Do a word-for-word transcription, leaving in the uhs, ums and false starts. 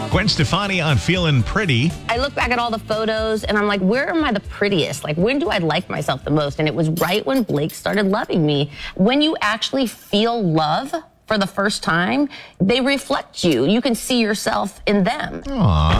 Gwen Stefani on Feeling Pretty. I look back at all the photos and I'm like, where am I the prettiest? Like, when do I like myself the most? And it was right when Blake started loving me. When you actually feel love for the first time, they reflect you. You can see yourself in them. Aww.